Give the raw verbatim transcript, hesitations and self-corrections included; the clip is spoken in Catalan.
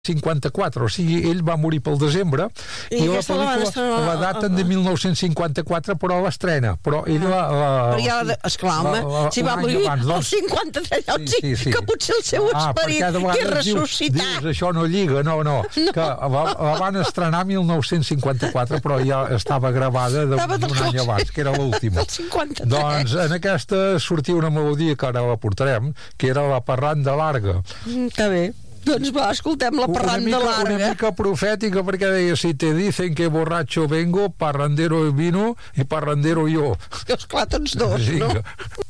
cinquanta-quatre, o sigui, ell va morir pel desembre i, i la pel·lícula la daten de mil nou-cents cinquanta-quatre, però l'estrena, però ell la... la però ja, esclar, home, si va morir al doncs... cinquanta-tres, sí, sí, sí. Que potser el seu esperit ah, que ressuscitat. Dius, dius, això no lliga, no, no, no. Que la, la van estrenar mil nou-cents cinquanta-quatre, però ja estava gravada d'un any abans, que era l'última. Doncs en aquesta sortia una melodia que ara la portarem, que era la Parranda Larga. Mm, que bé. Doncs va, escoltem la Parranda Larga. Una mica profètica, perquè deia, si te dicen que borracho vengo, parrandero vino i parrandero yo. Esclar, tots dos, sí, no? Que...